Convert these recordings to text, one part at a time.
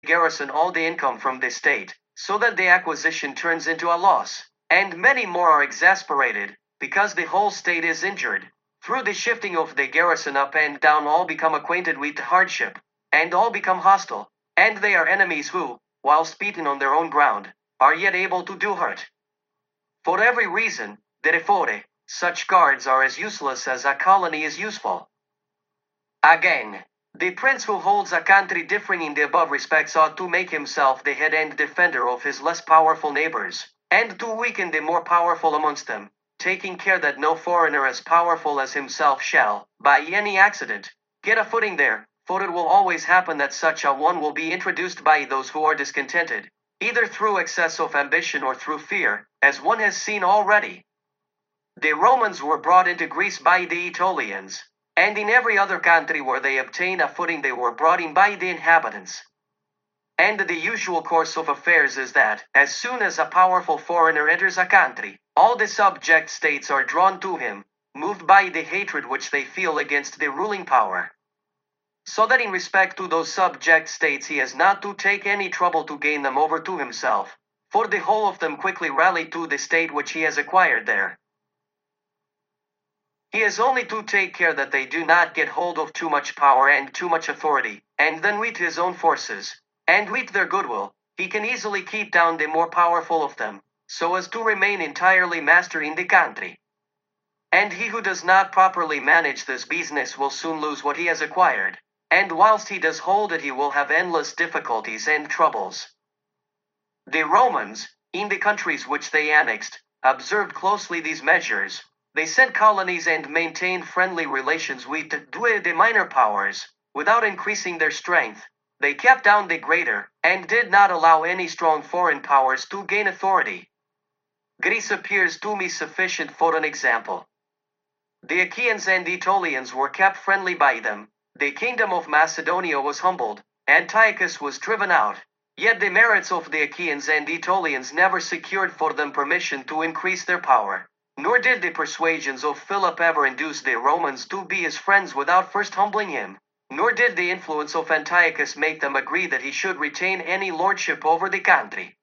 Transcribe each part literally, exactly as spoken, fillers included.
garrison all the income from the state, so that the acquisition turns into a loss. And many more are exasperated, because the whole state is injured. Through the shifting of the garrison up and down, all become acquainted with hardship, and all become hostile, and they are enemies who, whilst beaten on their own ground, are yet able to do hurt. For every reason, therefore, such guards are as useless as a colony is useful. Again, the prince who holds a country differing in the above respects ought to make himself the head and defender of his less powerful neighbors, and to weaken the more powerful amongst them, taking care that no foreigner as powerful as himself shall, by any accident, get a footing there, for it will always happen that such a one will be introduced by those who are discontented, either through excess of ambition or through fear, as one has seen already. The Romans were brought into Greece by the Aetolians, and in every other country where they obtained a footing they were brought in by the inhabitants. And the usual course of affairs is that, as soon as a powerful foreigner enters a country, all the subject states are drawn to him, moved by the hatred which they feel against the ruling power. So that in respect to those subject states he has not to take any trouble to gain them over to himself, for the whole of them quickly rally to the state which he has acquired there. He has only to take care that they do not get hold of too much power and too much authority, and then with his own forces, and with their goodwill, he can easily keep down the more powerful of them, so as to remain entirely master in the country. And he who does not properly manage this business will soon lose what he has acquired, and whilst he does hold it he will have endless difficulties and troubles. The Romans, in the countries which they annexed, observed closely these measures. They sent colonies and maintained friendly relations with the minor powers, without increasing their strength. They kept down the greater, and did not allow any strong foreign powers to gain authority. Greece appears to me sufficient for an example. The Achaeans and Aetolians were kept friendly by them. The kingdom of Macedonia was humbled. Antiochus was driven out. Yet the merits of the Achaeans and Aetolians never secured for them permission to increase their power. Nor did the persuasions of Philip ever induce the Romans to be his friends without first humbling him. Nor did the influence of Antiochus make them agree that he should retain any lordship over the country.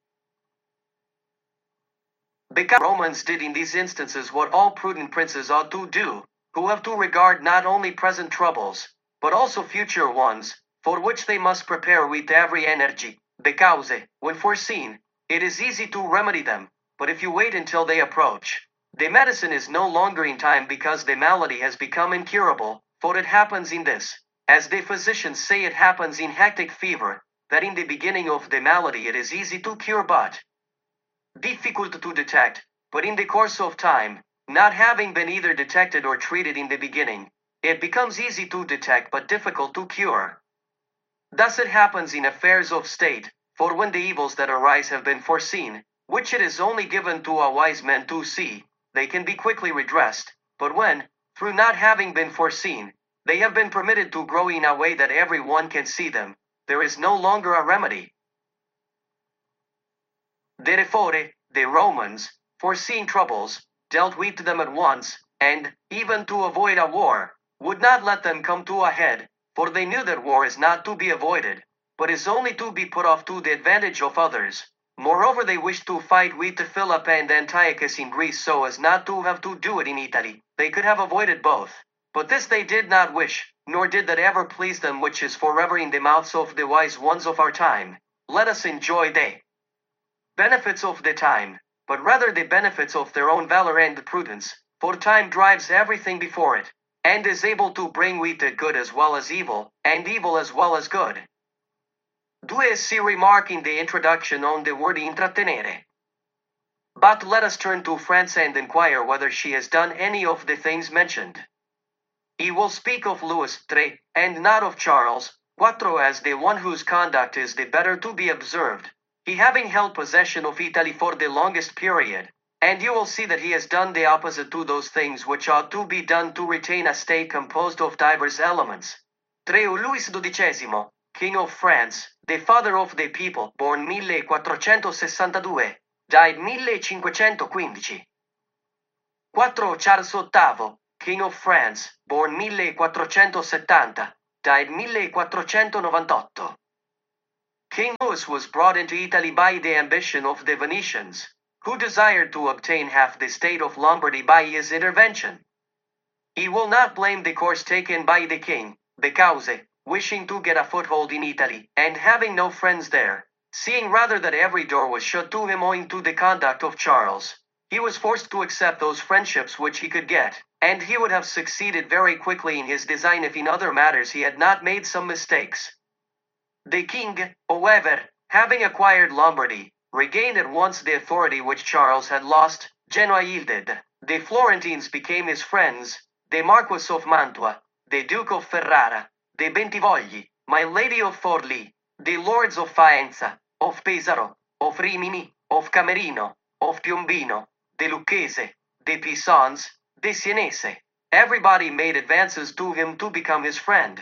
Because Romans did in these instances what all prudent princes ought to do, who have to regard not only present troubles, but also future ones, for which they must prepare with every energy. Because, when foreseen, it is easy to remedy them, but if you wait until they approach, the medicine is no longer in time because the malady has become incurable, for it happens in this, as the physicians say it happens in hectic fever, that in the beginning of the malady it is easy to cure but difficult to detect, but in the course of time, not having been either detected or treated in the beginning, it becomes easy to detect but difficult to cure. Thus it happens in affairs of state, for when the evils that arise have been foreseen, which it is only given to a wise man to see, they can be quickly redressed, but when, through not having been foreseen, they have been permitted to grow in a way that every one can see them, there is no longer a remedy. Therefore, the Romans, foreseeing troubles, dealt with them at once, and, even to avoid a war, would not let them come to a head, for they knew that war is not to be avoided, but is only to be put off to the advantage of others. Moreover, they wished to fight with Philip and Antiochus in Greece so as not to have to do it in Italy. They could have avoided both. But this they did not wish, nor did that ever please them which is forever in the mouths of the wise ones of our time. Let us enjoy the benefits of the time, but rather the benefits of their own valor and prudence, for time drives everything before it, and is able to bring with it good as well as evil, and evil as well as good. Due si remark in the introduction on the word intrattenere. But let us turn to France and inquire whether she has done any of the things mentioned. He will speak of Louis the third, and not of Charles the fourth as the one whose conduct is the better to be observed, he having held possession of Italy for the longest period, and you will see that he has done the opposite to those things which ought to be done to retain a state composed of divers elements. Treu Louis the twelfth, King of France, the father of the people, born millequattrocentosessantadue, died millecinquecentoquindici. Quattro Charles the eighth, King of France, born millequattrocentosettanta, died millequattrocentonovantotto. King Louis was brought into Italy by the ambition of the Venetians, who desired to obtain half the state of Lombardy by his intervention. He will not blame the course taken by the king, because, wishing to get a foothold in Italy, and having no friends there, seeing rather that every door was shut to him owing to the conduct of Charles, he was forced to accept those friendships which he could get, and he would have succeeded very quickly in his design if in other matters he had not made some mistakes. The king, however, having acquired Lombardy, regained at once the authority which Charles had lost. Genoa yielded. The Florentines became his friends, the Marquis of Mantua, the Duke of Ferrara, the Bentivogli, my Lady of Forlì, the Lords of Faenza, of Pesaro, of Rimini, of Camerino, of Piombino, the Lucchese, the Pisans, the Sienese. Everybody made advances to him to become his friend.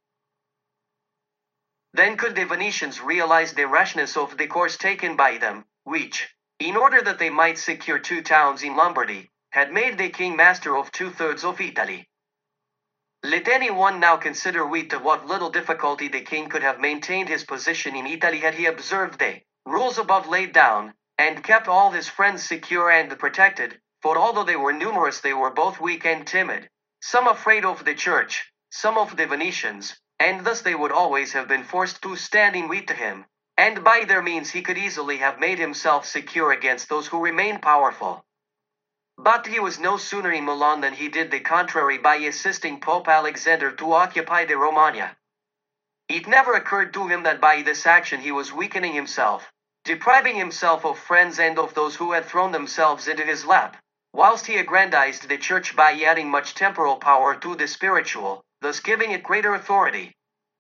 Then could the Venetians realize the rashness of the course taken by them, which, in order that they might secure two towns in Lombardy, had made the king master of two-thirds of Italy. Let any one now consider with what little difficulty the king could have maintained his position in Italy had he observed the rules above laid down, and kept all his friends secure and protected, for although they were numerous they were both weak and timid, some afraid of the church, some of the Venetians, and thus they would always have been forced to stand in with him, and by their means he could easily have made himself secure against those who remained powerful. But he was no sooner in Milan than he did the contrary by assisting Pope Alexander to occupy the Romagna. It never occurred to him that by this action he was weakening himself, depriving himself of friends and of those who had thrown themselves into his lap, whilst he aggrandized the church by adding much temporal power to the spiritual, thus giving it greater authority.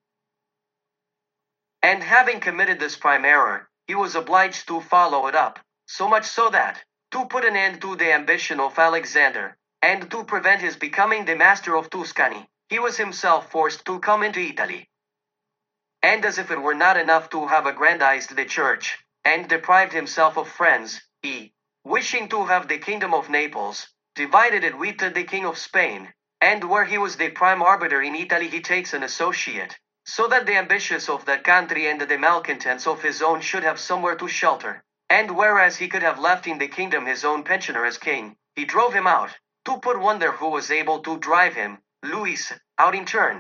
And having committed this prime error, he was obliged to follow it up, so much so that, to put an end to the ambition of Alexander, and to prevent his becoming the master of Tuscany, he was himself forced to come into Italy. And as if it were not enough to have aggrandized the church, and deprived himself of friends, he, wishing to have the kingdom of Naples, divided it with the king of Spain, and where he was the prime arbiter in Italy he takes an associate, so that the ambitious of that country and the malcontents of his own should have somewhere to shelter. And whereas he could have left in the kingdom his own pensioner as king, he drove him out, to put one there who was able to drive him, Louis, out in turn.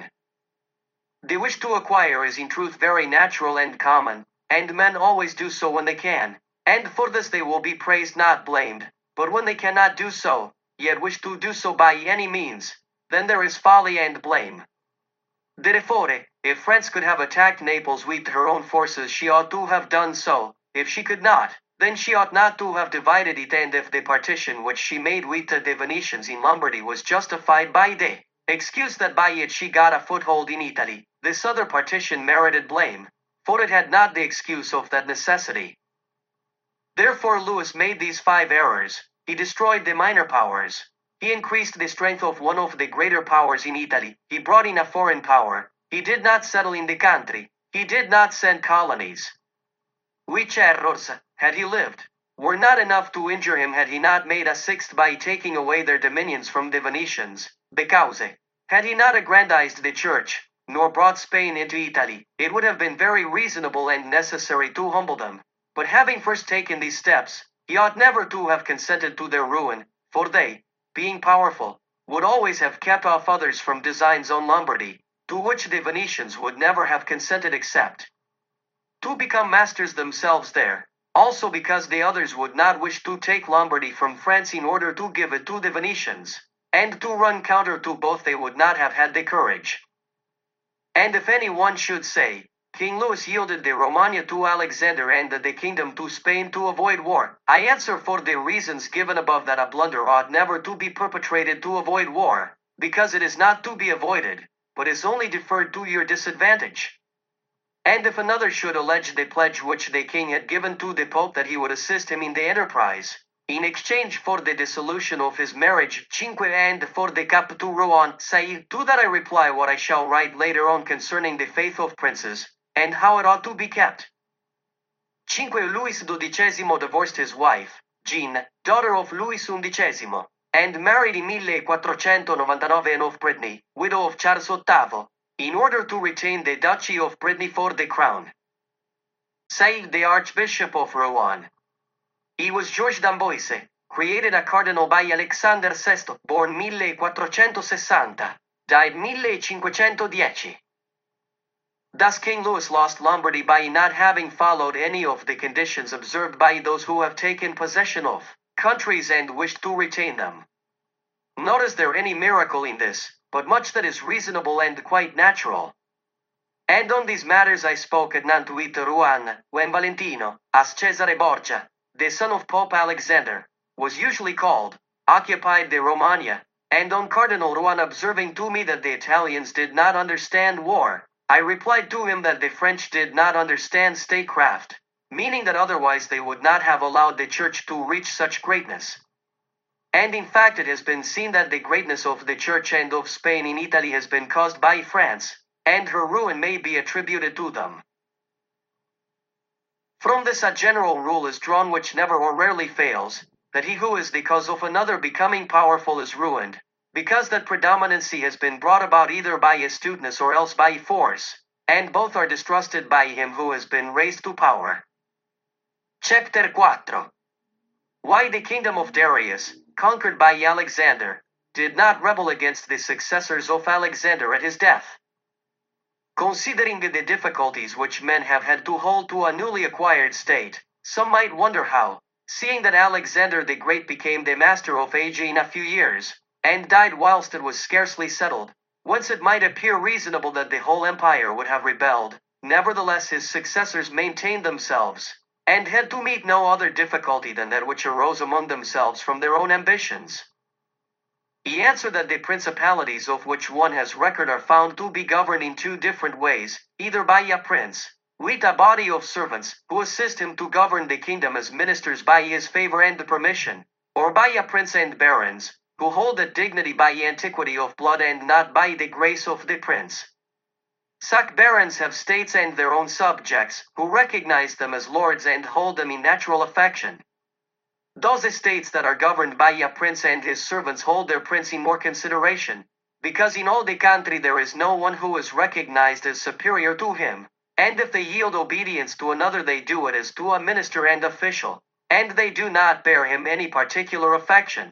The wish to acquire is in truth very natural and common, and men always do so when they can, and for this they will be praised not blamed, but when they cannot do so, yet wish to do so by any means, then there is folly and blame. Therefore, if France could have attacked Naples with her own forces she ought to have done so. If she could not, then she ought not to have divided it, and if the partition which she made with the Venetians in Lombardy was justified by the excuse that by it she got a foothold in Italy, this other partition merited blame, for it had not the excuse of that necessity. Therefore Louis made these five errors. He destroyed the minor powers. He increased the strength of one of the greater powers in Italy. He brought in a foreign power. He did not settle in the country. He did not send colonies. Which errors, had he lived, were not enough to injure him had he not made a sixth by taking away their dominions from the Venetians, because, had he not aggrandized the church, nor brought Spain into Italy, it would have been very reasonable and necessary to humble them. But having first taken these steps, he ought never to have consented to their ruin, for they, being powerful, would always have kept off others from designs on Lombardy, to which the Venetians would never have consented except to become masters themselves there, also because the others would not wish to take Lombardy from France in order to give it to the Venetians, and to run counter to both they would not have had the courage. And if any one should say, King Louis yielded the Romagna to Alexander and the kingdom to Spain to avoid war, I answer for the reasons given above that a blunder ought never to be perpetrated to avoid war, because it is not to be avoided, but is only deferred to your disadvantage. And if another should allege the pledge which the king had given to the Pope that he would assist him in the enterprise, in exchange for the dissolution of his marriage, cinque, and for the cap to Rouen, say, to that I reply what I shall write later on concerning the faith of princes, and how it ought to be kept. Cinque. Louis Dodicesimo divorced his wife, Jean, daughter of Louis Undicesimo, and married in millequattrocentonovantanove of Brittany, widow of Charles Ottavo, in order to retain the Duchy of Brittany for the crown. saved the Archbishop of Rouen. He was Georges d'Amboise, created a cardinal by Alexander the Sixth, born millequattrocentosessanta, died millecinquecentodieci. Thus King Louis lost Lombardy by not having followed any of the conditions observed by those who have taken possession of countries and wished to retain them. Not is there any miracle in this, but much that is reasonable and quite natural. And on these matters I spoke at Nantuit Rouen, when Valentino, as Cesare Borgia, the son of Pope Alexander, was usually called, occupied the Romagna, and on Cardinal Rouen observing to me that the Italians did not understand war, I replied to him that the French did not understand statecraft, meaning that otherwise they would not have allowed the Church to reach such greatness. And in fact it has been seen that the greatness of the Church and of Spain in Italy has been caused by France, and her ruin may be attributed to them. From this a general rule is drawn which never or rarely fails, that he who is the cause of another becoming powerful is ruined, because that predominancy has been brought about either by astuteness or else by force, and both are distrusted by him who has been raised to power. Chapter four. Why the kingdom of Darius, conquered by Alexander, did not rebel against the successors of Alexander at his death. Considering the difficulties which men have had to hold to a newly acquired state, some might wonder how, seeing that Alexander the Great became the master of Asia in a few years, and died whilst it was scarcely settled, whence it might appear reasonable that the whole empire would have rebelled, nevertheless his successors maintained themselves, and had to meet no other difficulty than that which arose among themselves from their own ambitions. He answered that the principalities of which one has record are found to be governed in two different ways, either by a prince, with a body of servants, who assist him to govern the kingdom as ministers by his favor and permission, or by a prince and barons, who hold that dignity by antiquity of blood and not by the grace of the prince. Such barons have states and their own subjects, who recognize them as lords and hold them in natural affection. Those estates that are governed by a prince and his servants hold their prince in more consideration, because in all the country there is no one who is recognized as superior to him, and if they yield obedience to another they do it as to a minister and official, and they do not bear him any particular affection.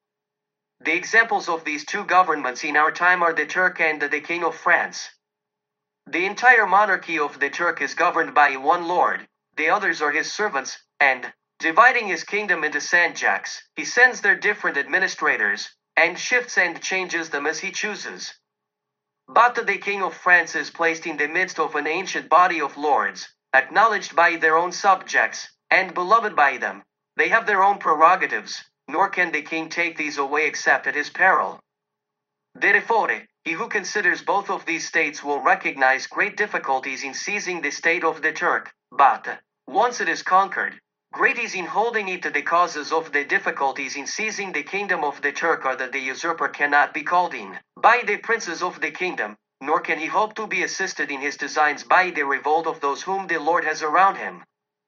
The examples of these two governments in our time are the Turk and the King of France. The entire monarchy of the Turk is governed by one lord, the others are his servants, and, dividing his kingdom into sanjaks, he sends their different administrators, and shifts and changes them as he chooses. But the King of France is placed in the midst of an ancient body of lords, acknowledged by their own subjects, and beloved by them. They have their own prerogatives, nor can the king take these away except at his peril. Therefore, he who considers both of these states will recognize great difficulties in seizing the state of the Turk, but, once it is conquered, great is in holding it. The causes of the difficulties in seizing the kingdom of the Turk are that the usurper cannot be called in by the princes of the kingdom, nor can he hope to be assisted in his designs by the revolt of those whom the Lord has around him.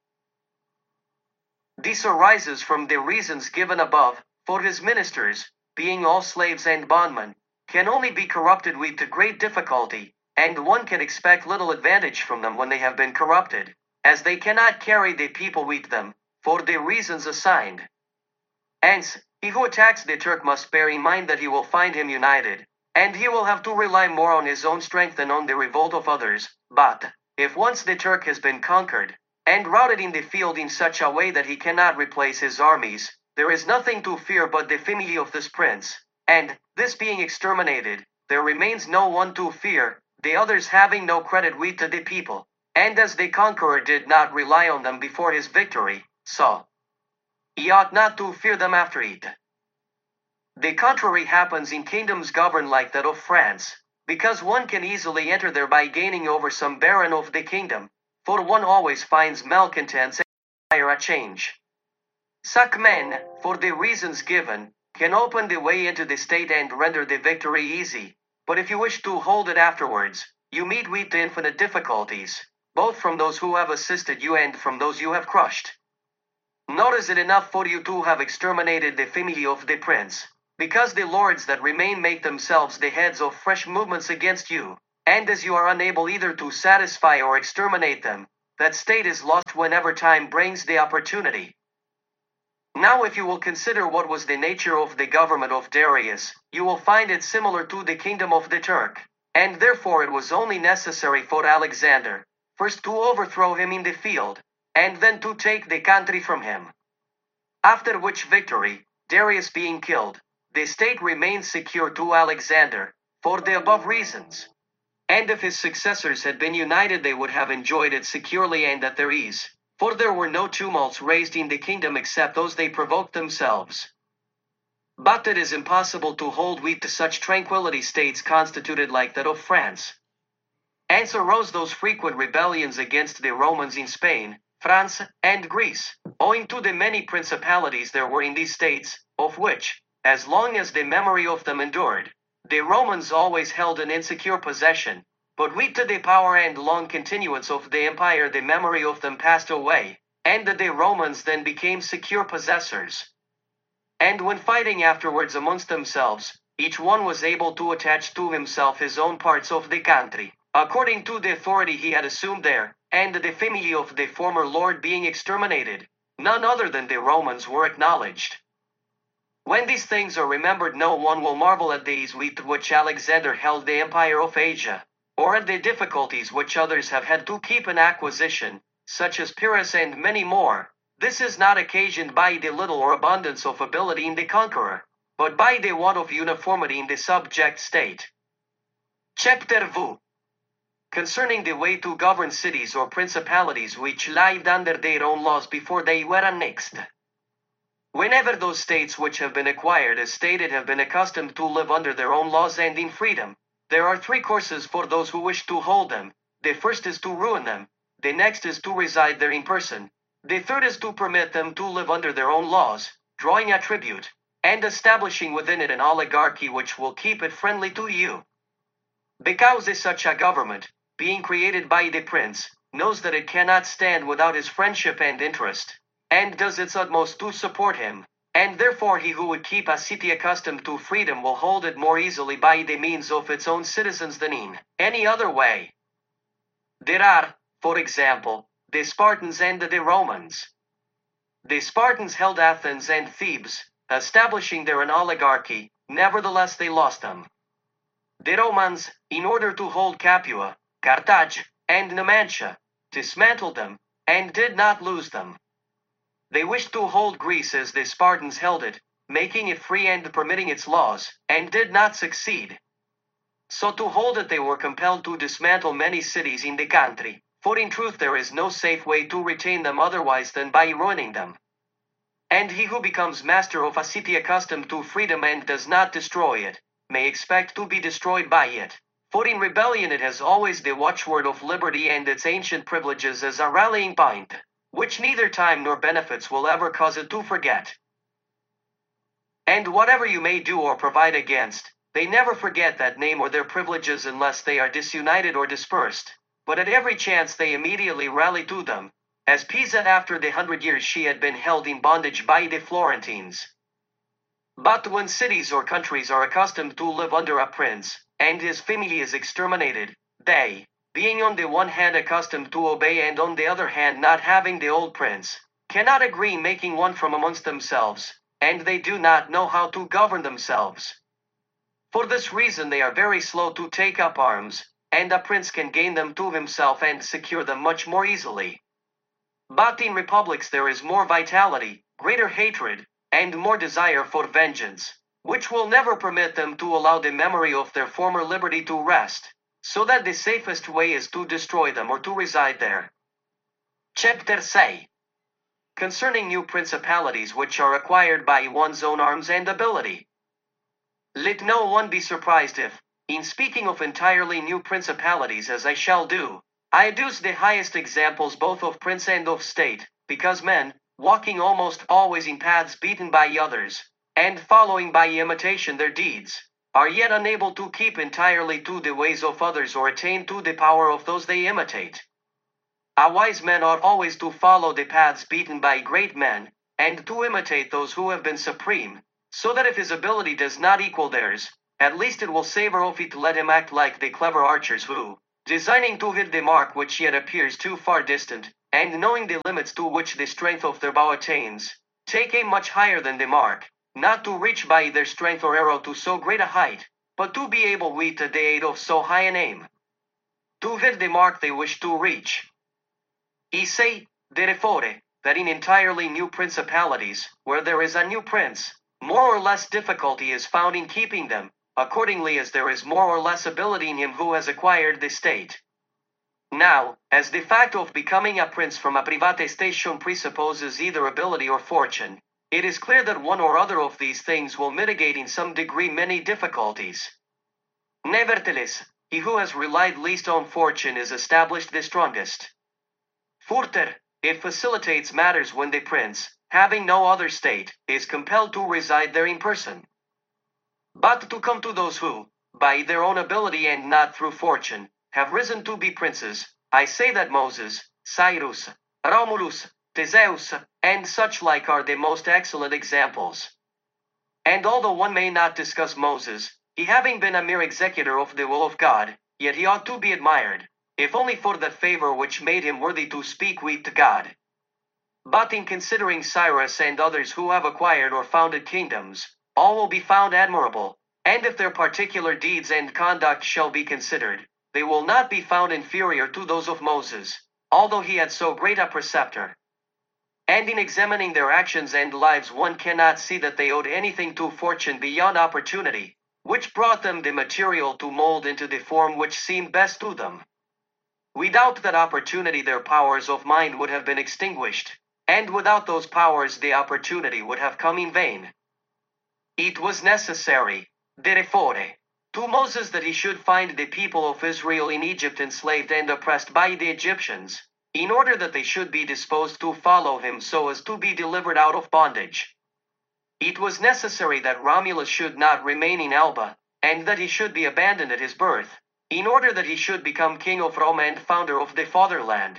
This arises from the reasons given above, for his ministers, being all slaves and bondmen, can only be corrupted with great difficulty, and one can expect little advantage from them when they have been corrupted, as they cannot carry the people with them, for the reasons assigned. Hence, he who attacks the Turk must bear in mind that he will find him united, and he will have to rely more on his own strength than on the revolt of others. But, if once the Turk has been conquered, and routed in the field in such a way that he cannot replace his armies, there is nothing to fear but the family of this prince, and, this being exterminated, there remains no one to fear, the others having no credit with the people. And as the conqueror did not rely on them before his victory, so he ought not to fear them after it. The contrary happens in kingdoms governed like that of France, because one can easily enter there by gaining over some baron of the kingdom, for one always finds malcontents and desire a change. Such men, for the reasons given, can open the way into the state and render the victory easy, but if you wish to hold it afterwards, you meet with infinite difficulties, both from those who have assisted you and from those you have crushed. Nor is it enough for you to have exterminated the family of the prince, because the lords that remain make themselves the heads of fresh movements against you, and as you are unable either to satisfy or exterminate them, that state is lost whenever time brings the opportunity. Now if you will consider what was the nature of the government of Darius, you will find it similar to the kingdom of the Turk, and therefore it was only necessary for Alexander, first to overthrow him in the field, and then to take the country from him. After which victory, Darius being killed, the state remained secure to Alexander, for the above reasons. And if his successors had been united they would have enjoyed it securely and at their ease. For there were no tumults raised in the kingdom except those they provoked themselves. But it is impossible to hold with to such tranquility states constituted like that of France. Hence arose those frequent rebellions against the Romans in Spain, France, and Greece, owing to the many principalities there were in these states, of which, as long as the memory of them endured, the Romans always held an insecure possession. But with the power and long continuance of the empire the memory of them passed away, and the Romans then became secure possessors. And when fighting afterwards amongst themselves, each one was able to attach to himself his own parts of the country, according to the authority he had assumed there, and the family of the former lord being exterminated, none other than the Romans were acknowledged. When these things are remembered no one will marvel at the ease with which Alexander held the empire of Asia, or at the difficulties which others have had to keep in acquisition, such as Pyrrhus and many more. This is not occasioned by the little or abundance of ability in the conqueror, but by the want of uniformity in the subject state. Chapter two. Concerning the way to govern cities or principalities which lived under their own laws before they were annexed. Whenever those states which have been acquired as stated have been accustomed to live under their own laws and in freedom, there are three courses for those who wish to hold them. The first is to ruin them, the next is to reside there in person, the third is to permit them to live under their own laws, drawing a tribute, and establishing within it an oligarchy which will keep it friendly to you. Because is such a government, being created by the prince, knows that it cannot stand without his friendship and interest, and does its utmost to support him. And therefore he who would keep a city accustomed to freedom will hold it more easily by the means of its own citizens than in any other way. There are, for example, the Spartans and the Romans. The Spartans held Athens and Thebes, establishing there an oligarchy, nevertheless they lost them. The Romans, in order to hold Capua, Carthage, and Numantia, dismantled them, and did not lose them. They wished to hold Greece as the Spartans held it, making it free and permitting its laws, and did not succeed. So to hold it they were compelled to dismantle many cities in the country, for in truth there is no safe way to retain them otherwise than by ruining them. And he who becomes master of a city accustomed to freedom and does not destroy it, may expect to be destroyed by it. For in rebellion it has always the watchword of liberty and its ancient privileges as a rallying point, which neither time nor benefits will ever cause it to forget. And whatever you may do or provide against, they never forget that name or their privileges unless they are disunited or dispersed, but at every chance they immediately rally to them, as Pisa after the hundred years she had been held in bondage by the Florentines. But when cities or countries are accustomed to live under a prince, and his family is exterminated, they, being on the one hand accustomed to obey and on the other hand not having the old prince, cannot agree making one from amongst themselves, and they do not know how to govern themselves. For this reason they are very slow to take up arms, and a prince can gain them to himself and secure them much more easily. But in republics there is more vitality, greater hatred, and more desire for vengeance, which will never permit them to allow the memory of their former liberty to rest, so that the safest way is to destroy them or to reside there. Chapter three. Concerning new principalities which are acquired by one's own arms and ability. Let no one be surprised if, in speaking of entirely new principalities as I shall do, I adduce the highest examples both of prince and of state, because men, walking almost always in paths beaten by others, and following by imitation their deeds, are yet unable to keep entirely to the ways of others or attain to the power of those they imitate. A wise man ought always to follow the paths beaten by great men, and to imitate those who have been supreme, so that if his ability does not equal theirs, at least it will savor of it to let him act like the clever archers who, designing to hit the mark which yet appears too far distant, and knowing the limits to which the strength of their bow attains, take aim much higher than the mark, not to reach by their strength or arrow to so great a height, but to be able with the aid of so high an aim, to hit the mark they wish to reach. I say, therefore, that in entirely new principalities, where there is a new prince, more or less difficulty is found in keeping them, accordingly as there is more or less ability in him who has acquired the state. Now, as the fact of becoming a prince from a private station presupposes either ability or fortune, it is clear that one or other of these things will mitigate in some degree many difficulties. Nevertheless, he who has relied least on fortune is established the strongest. Further, it facilitates matters when the prince, having no other state, is compelled to reside there in person. But to come to those who, by their own ability and not through fortune, have risen to be princes, I say that Moses, Cyrus, Romulus, Theseus, and such like are the most excellent examples. And although one may not discuss Moses, he having been a mere executor of the will of God, yet he ought to be admired, if only for the favor which made him worthy to speak with God. But in considering Cyrus and others who have acquired or founded kingdoms, all will be found admirable, and if their particular deeds and conduct shall be considered, they will not be found inferior to those of Moses, although he had so great a preceptor. And in examining their actions and lives one cannot see that they owed anything to fortune beyond opportunity, which brought them the material to mold into the form which seemed best to them. Without that opportunity their powers of mind would have been extinguished, and without those powers the opportunity would have come in vain. It was necessary, therefore, to Moses that he should find the people of Israel in Egypt enslaved and oppressed by the Egyptians, in order that they should be disposed to follow him so as to be delivered out of bondage. It was necessary that Romulus should not remain in Alba, and that he should be abandoned at his birth, in order that he should become king of Rome and founder of the fatherland.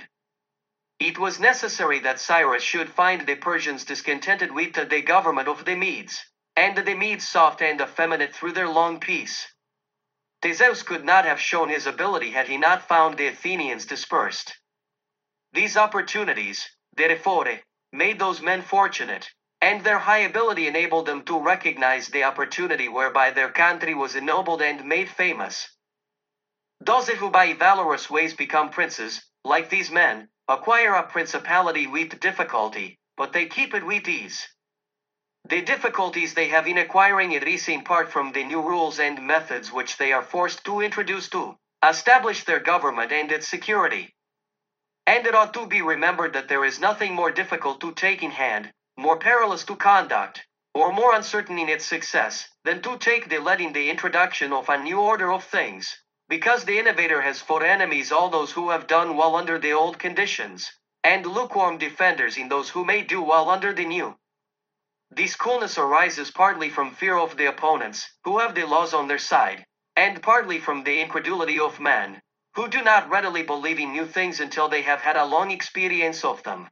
It was necessary that Cyrus should find the Persians discontented with the government of the Medes, and the Medes soft and effeminate through their long peace. Theseus could not have shown his ability had he not found the Athenians dispersed. These opportunities, therefore, made those men fortunate, and their high ability enabled them to recognize the opportunity whereby their country was ennobled and made famous. Those who by valorous ways become princes, like these men, acquire a principality with difficulty, but they keep it with ease. The difficulties they have in acquiring it is in part from the new rules and methods which they are forced to introduce to establish their government and its security. And it ought to be remembered that there is nothing more difficult to take in hand, more perilous to conduct, or more uncertain in its success, than to take the lead in the introduction of a new order of things, because the innovator has for enemies all those who have done well under the old conditions, and lukewarm defenders in those who may do well under the new. This coolness arises partly from fear of the opponents, who have the laws on their side, and partly from the incredulity of men, who do not readily believe in new things until they have had a long experience of them.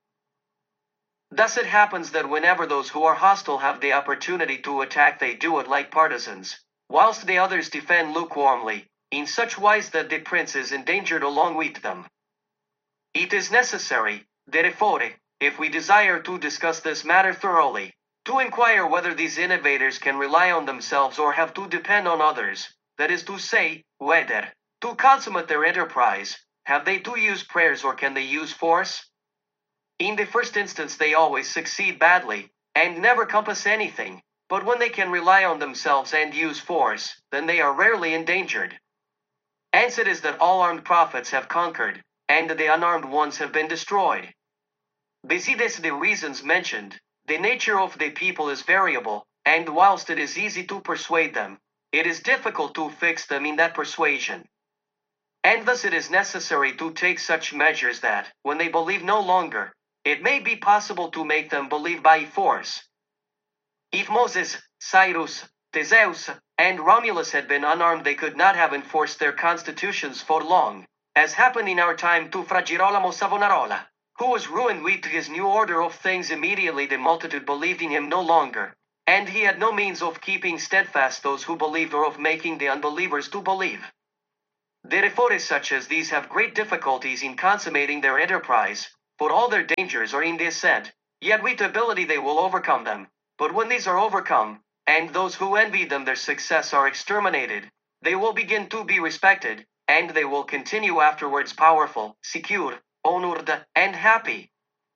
Thus it happens that whenever those who are hostile have the opportunity to attack they do it like partisans, whilst the others defend lukewarmly, in such wise that the prince is endangered along with them. It is necessary, therefore, if we desire to discuss this matter thoroughly, to inquire whether these innovators can rely on themselves or have to depend on others, that is to say, whether, to consummate their enterprise, have they to use prayers or can they use force? In the first instance they always succeed badly, and never compass anything, but when they can rely on themselves and use force, then they are rarely endangered. Hence it is that all armed prophets have conquered, and the unarmed ones have been destroyed. Besides the reasons mentioned, the nature of the people is variable, and whilst it is easy to persuade them, it is difficult to fix them in that persuasion. And thus it is necessary to take such measures that, when they believe no longer, it may be possible to make them believe by force. If Moses, Cyrus, Theseus, and Romulus had been unarmed they could not have enforced their constitutions for long, as happened in our time to Fra Girolamo Savonarola, who was ruined with his new order of things immediately the multitude believed in him no longer, and he had no means of keeping steadfast those who believed or of making the unbelievers to believe. Therefore such as these have great difficulties in consummating their enterprise, for all their dangers are in the ascent, yet with ability they will overcome them. But when these are overcome, and those who envy them their success are exterminated, they will begin to be respected, and they will continue afterwards powerful, secure, honored, and happy.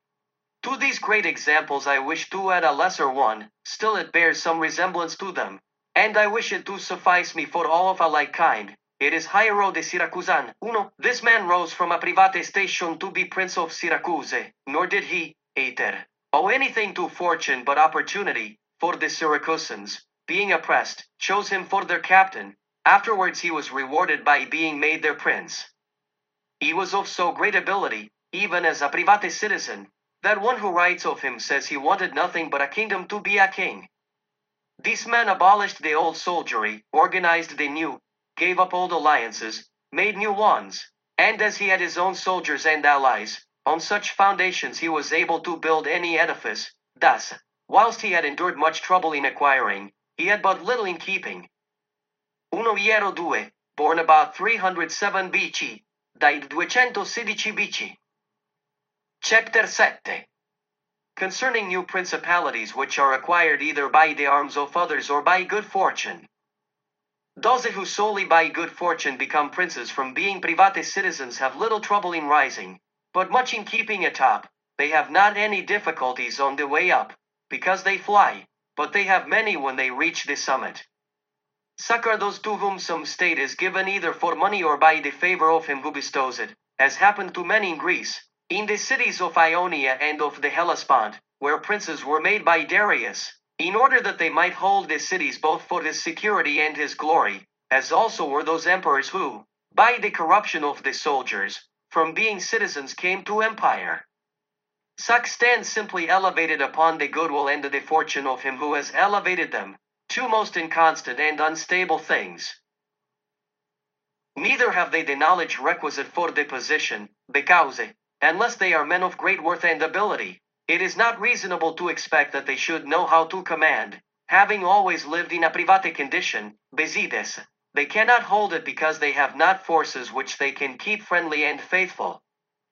To these great examples I wish to add a lesser one, still it bears some resemblance to them, and I wish it to suffice me for all of a like kind. It is Hiero de Syracusan. Uno, this man rose from a private station to be Prince of Syracuse, nor did he, ater, owe anything to fortune but opportunity, for the Syracusans, being oppressed, chose him for their captain. Afterwards he was rewarded by being made their prince. He was of so great ability, even as a private citizen, that one who writes of him says he wanted nothing but a kingdom to be a king. This man abolished the old soldiery, organized the new, gave up old alliances, made new ones, and as he had his own soldiers and allies, on such foundations he was able to build any edifice. Thus, whilst he had endured much trouble in acquiring, he had but little in keeping. Uno Hiero due, born about three hundred seven B C, dai duecentosedici B C. Chapter seven. Concerning new principalities which are acquired either by the arms of others or by good fortune. Those who solely by good fortune become princes from being private citizens have little trouble in rising, but much in keeping atop. They have not any difficulties on the way up, because they fly, but they have many when they reach the summit. Such are those to whom some state is given either for money or by the favor of him who bestows it, as happened to many in Greece, in the cities of Ionia and of the Hellespont, where princes were made by Darius, in order that they might hold the cities both for his security and his glory, as also were those emperors who, by the corruption of the soldiers, from being citizens came to empire. Such stand simply elevated upon the goodwill and the fortune of him who has elevated them, two most inconstant and unstable things. Neither have they the knowledge requisite for the position, because, unless they are men of great worth and ability, it is not reasonable to expect that they should know how to command. Having always lived in a private condition, besides, they cannot hold it because they have not forces which they can keep friendly and faithful.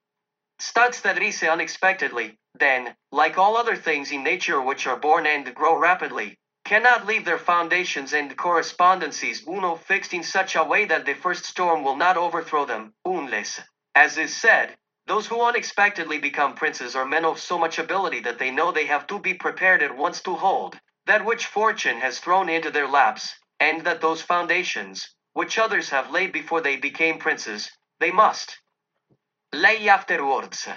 Studs that rise unexpectedly, then, like all other things in nature which are born and grow rapidly, cannot leave their foundations and correspondencies uno fixed in such a way that the first storm will not overthrow them, unless, as is said, those who unexpectedly become princes are men of so much ability that they know they have to be prepared at once to hold that which fortune has thrown into their laps, and that those foundations, which others have laid before they became princes, they must lay afterwards.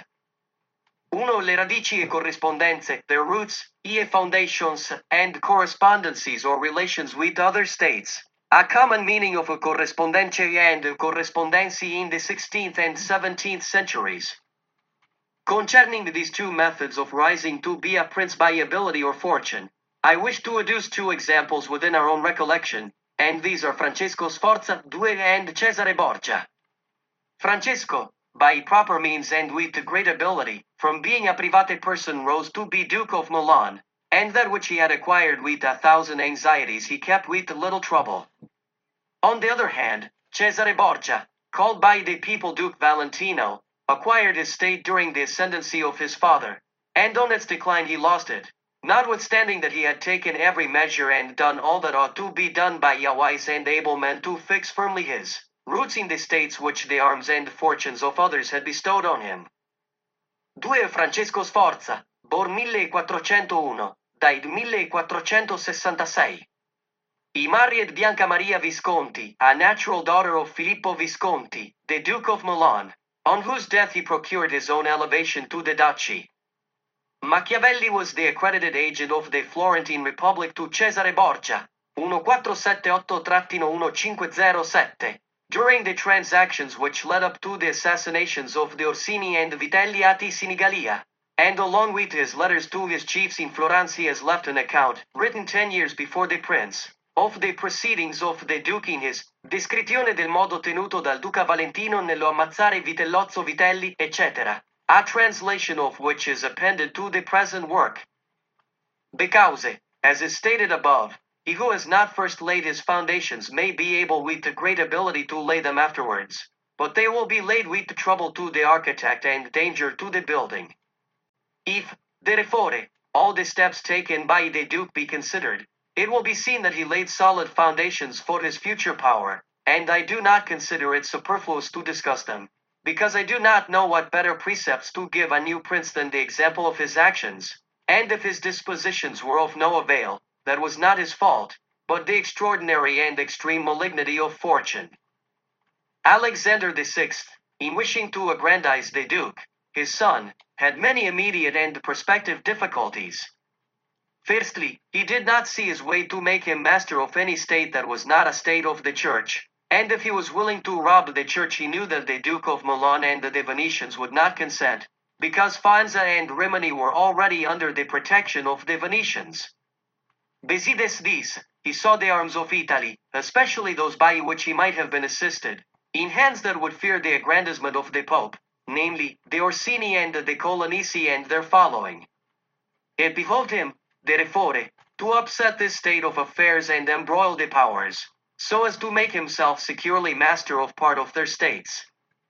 Uno le radici e corrispondenze, their roots, e foundations, and correspondencies or relations with other states. A common meaning of a correspondencia and a correspondency in the sixteenth and seventeenth centuries. Concerning these two methods of rising to be a prince by ability or fortune, I wish to adduce two examples within our own recollection, and these are Francesco Sforza, Due, and Cesare Borgia. Francesco, by proper means and with great ability, from being a private person rose to be Duke of Milan, and that which he had acquired with a thousand anxieties he kept with little trouble. On the other hand, Cesare Borgia, called by the people Duke Valentino, acquired his state during the ascendancy of his father, and on its decline he lost it, notwithstanding that he had taken every measure and done all that ought to be done by a wise and able man to fix firmly his roots in the states which the arms and fortunes of others had bestowed on him. Due Francesco Sforza, born millequattrocentouno, died millequattrocentosessantasei. He married Bianca Maria Visconti, a natural daughter of Filippo Visconti, the Duke of Milan, on whose death he procured his own elevation to the duchy. Machiavelli was the accredited agent of the Florentine Republic to Cesare Borgia, fourteen seventy-eight fifteen oh seven, during the transactions which led up to the assassinations of the Orsini and Vitelli at Sinigalia, and along with his letters to his chiefs in Florence he has left an account, written ten years before the prince, of the proceedings of the Duke in his Descrizione del modo tenuto dal Duca Valentino nello ammazzare Vitellozzo Vitelli, et cetera, a translation of which is appended to the present work. Because, as is stated above, He who has not first laid his foundations may be able with the great ability to lay them afterwards, but they will be laid with the trouble to the architect and danger to the building. If, therefore, all the steps taken by the Duke be considered, it will be seen that he laid solid foundations for his future power, and I do not consider it superfluous to discuss them, because I do not know what better precepts to give a new prince than the example of his actions, and if his dispositions were of no avail, that was not his fault, but the extraordinary and extreme malignity of fortune. Alexander the Sixth, in wishing to aggrandize the Duke, his son, had many immediate and prospective difficulties. Firstly, he did not see his way to make him master of any state that was not a state of the Church, and if he was willing to rob the Church he knew that the Duke of Milan and the Venetians would not consent, because Faenza and Rimini were already under the protection of the Venetians. Besides this, he saw the arms of Italy, especially those by which he might have been assisted, in hands that would fear the aggrandizement of the Pope, namely, the Orsini and the Colonnesi and their following. It behoved him, therefore, to upset this state of affairs and embroil the powers, so as to make himself securely master of part of their states.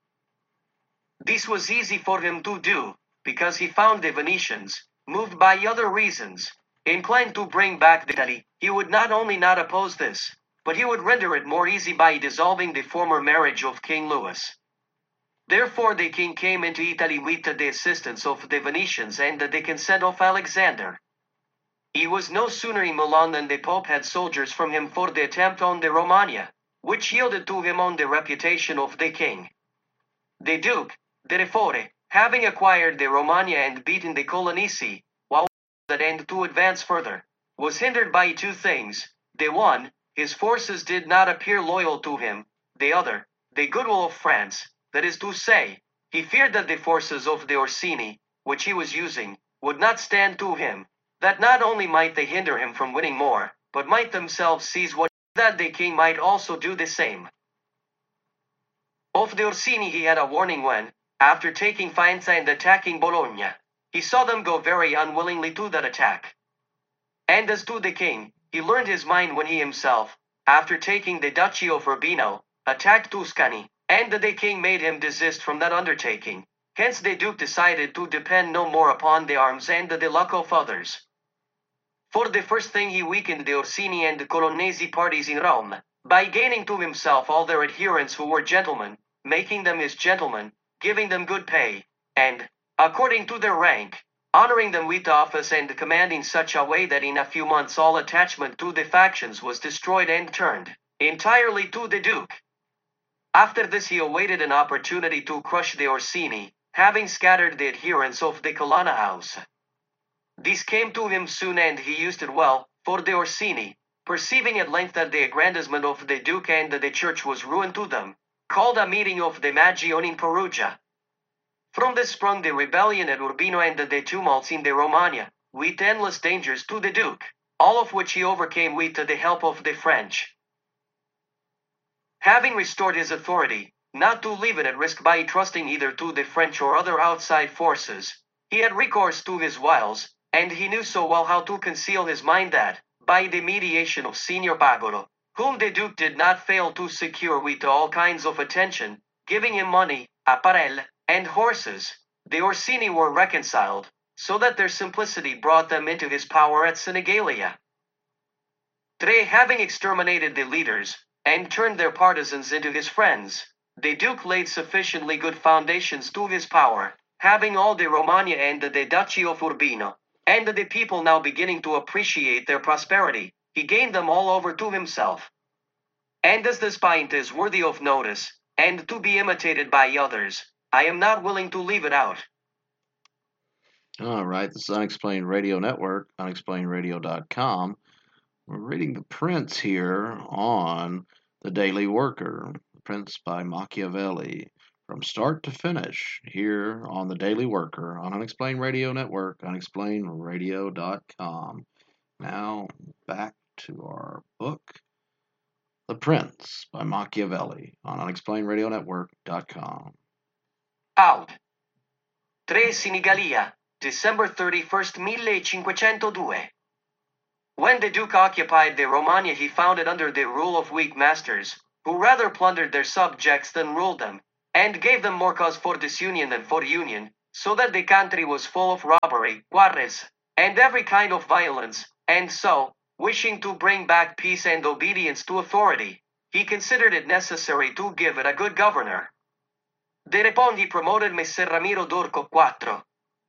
This was easy for him to do, because he found the Venetians, moved by other reasons, inclined to bring back Italy. He would not only not oppose this, but he would render it more easy by dissolving the former marriage of King Louis. Therefore the king came into Italy with the assistance of the Venetians and the consent of Alexander. He was no sooner in Milan than the Pope had soldiers from him for the attempt on the Romagna, which yielded to him on the reputation of the king. The Duke, therefore, having acquired the Romagna and beaten the Colonnesi, while that end to advance further, was hindered by two things. The one, his forces did not appear loyal to him. The other, the goodwill of France, that is to say, he feared that the forces of the Orsini, which he was using, would not stand to him, that not only might they hinder him from winning more, but might themselves seize what, that the king might also do the same. Of the Orsini he had a warning when, after taking Faenza and attacking Bologna, he saw them go very unwillingly to that attack. And as to the king, he learned his mind when he himself, after taking the Duchy of Urbino, attacked Tuscany, and the king made him desist from that undertaking. Hence the Duke decided to depend no more upon the arms and the luck of others. For the first thing he weakened the Orsini and the Colonnesi parties in Rome, by gaining to himself all their adherents who were gentlemen, making them his gentlemen, giving them good pay, and, according to their rank, honoring them with office and commanding such a way that in a few months all attachment to the factions was destroyed and turned entirely to the Duke. After this he awaited an opportunity to crush the Orsini, having scattered the adherents of the Colonna house. This came to him soon and he used it well, for the Orsini, perceiving at length that the aggrandizement of the Duke and the Church was ruin to them, called a meeting of the Magione in Perugia. From this sprung the rebellion at Urbino and the tumults in the Romagna, with endless dangers to the Duke, all of which he overcame with the help of the French. Having restored his authority, not to leave it at risk by trusting either to the French or other outside forces, he had recourse to his wiles, and he knew so well how to conceal his mind that, by the mediation of Signor Pagolo, whom the Duke did not fail to secure with all kinds of attention, giving him money, apparel, and horses, the Orsini were reconciled, so that their simplicity brought them into his power at Senigallia. Tre having exterminated the leaders, and turned their partisans into his friends, the Duke laid sufficiently good foundations to his power, having all the Romagna and the Duchy of Urbino, and the people now beginning to appreciate their prosperity, he gained them all over to himself. And as this point is worthy of notice, and to be imitated by others, I am not willing to leave it out. All right, this is Unexplained Radio Network, unexplained radio dot com. We're reading The Prince here on The Daily Worker, The Prince by Machiavelli, from start to finish here on The Daily Worker on Unexplained Radio Network, unexplained radio dot com. Now, back to our book, The Prince by Machiavelli on unexplained radio network dot com. Out. Tre Senigallia, December thirty-first, millecinquecentodue. When the Duke occupied the Romagna, he found it under the rule of weak masters, who rather plundered their subjects than ruled them, and gave them more cause for disunion than for union, so that the country was full of robbery, guerres, and every kind of violence, and so, wishing to bring back peace and obedience to authority, he considered it necessary to give it a good governor. Thereupon he promoted Messer Ramiro d'Urco Quattro,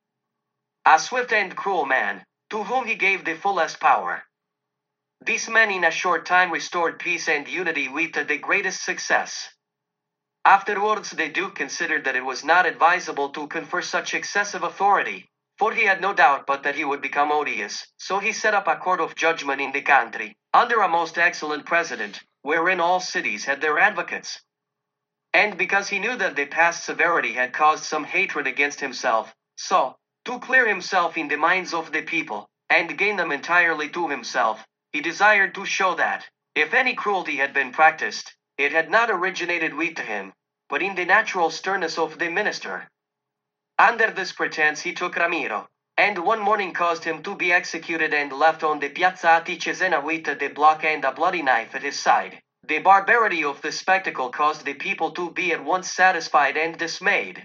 a swift and cruel man, to whom he gave the fullest power. This man in a short time restored peace and unity with the greatest success. Afterwards the Duke considered that it was not advisable to confer such excessive authority, for he had no doubt but that he would become odious, so he set up a court of judgment in the country, under a most excellent president, wherein all cities had their advocates. And because he knew that the past severity had caused some hatred against himself, so, to clear himself in the minds of the people, and gain them entirely to himself, he desired to show that, if any cruelty had been practiced, it had not originated with him, but in the natural sternness of the minister. Under this pretense he took Ramiro, and one morning caused him to be executed and left on the Piazza Ati Cesena with the block and a bloody knife at his side. The barbarity of the spectacle caused the people to be at once satisfied and dismayed.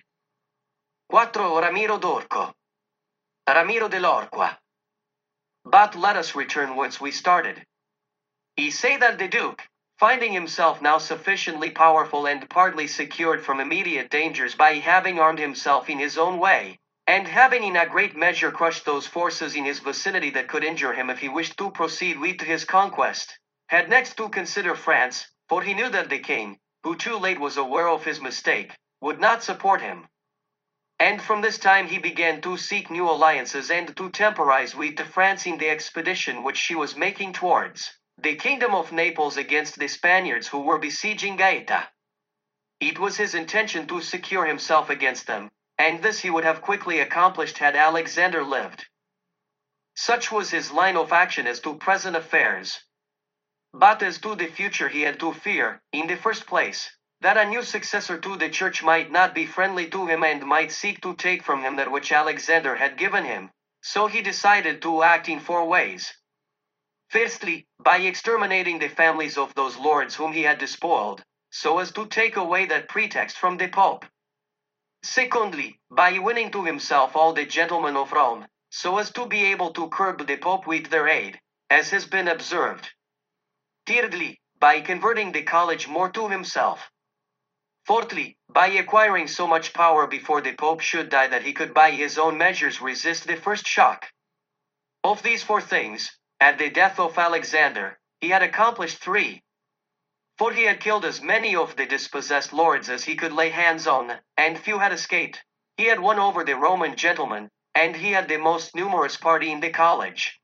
Quattro Ramiro d'Urco. Ramiro de l'Orqua. But let us return whence we started. He say that the Duke, finding himself now sufficiently powerful and partly secured from immediate dangers by having armed himself in his own way, and having in a great measure crushed those forces in his vicinity that could injure him if he wished to proceed with his conquest, had next to consider France, for he knew that the king, who too late was aware of his mistake, would not support him. And from this time he began to seek new alliances and to temporize with France in the expedition which she was making towards the kingdom of Naples against the Spaniards who were besieging Gaeta. It was his intention to secure himself against them, and this he would have quickly accomplished had Alexander lived. Such was his line of action as to present affairs. But as to the future he had to fear, in the first place, that a new successor to the church might not be friendly to him and might seek to take from him that which Alexander had given him. So he decided to act in four ways. Firstly, by exterminating the families of those lords whom he had despoiled, so as to take away that pretext from the Pope. Secondly, by winning to himself all the gentlemen of Rome, so as to be able to curb the Pope with their aid, as has been observed. Thirdly, by converting the college more to himself. Fourthly, by acquiring so much power before the Pope should die that he could by his own measures resist the first shock. Of these four things, at the death of Alexander, he had accomplished three. For he had killed as many of the dispossessed lords as he could lay hands on, and few had escaped. He had won over the Roman gentlemen, and he had the most numerous party in the college.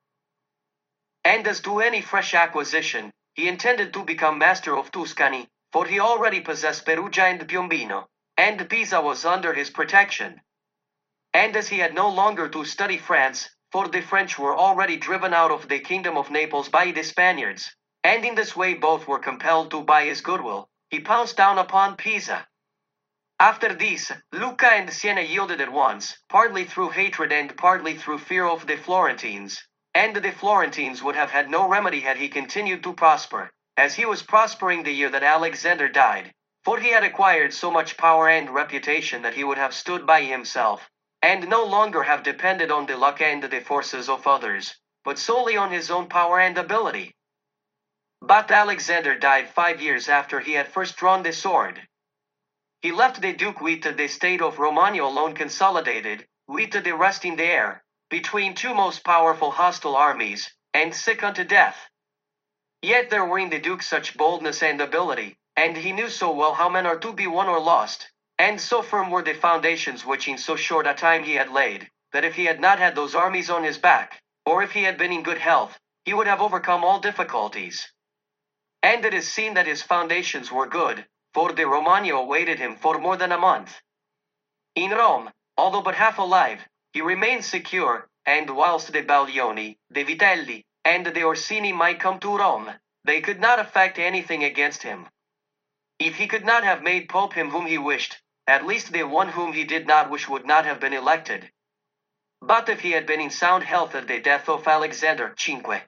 And as to any fresh acquisition, he intended to become master of Tuscany, for he already possessed Perugia and Piombino, and Pisa was under his protection. And as he had no longer to study France, for the French were already driven out of the kingdom of Naples by the Spaniards, and in this way both were compelled to buy his goodwill, he pounced down upon Pisa. After this, Lucca and Siena yielded at once, partly through hatred and partly through fear of the Florentines, and the Florentines would have had no remedy had he continued to prosper, as he was prospering the year that Alexander died, for he had acquired so much power and reputation that he would have stood by himself, and no longer have depended on the luck and the forces of others, but solely on his own power and ability. But Alexander died five years after he had first drawn the sword. He left the Duke with the state of Romagna alone consolidated, with the rest in the air, between two most powerful hostile armies, and sick unto death. Yet there were in the Duke such boldness and ability, and he knew so well how men are to be won or lost, and so firm were the foundations which in so short a time he had laid, that if he had not had those armies on his back, or if he had been in good health, he would have overcome all difficulties. And it is seen that his foundations were good, for the Romagna awaited him for more than a month. In Rome, although but half alive, he remained secure, and whilst the Baglioni, the Vitelli, and the Orsini might come to Rome, they could not effect anything against him. If he could not have made Pope him whom he wished, at least the one whom he did not wish would not have been elected. But if he had been in sound health at the death of Alexander the Fifth,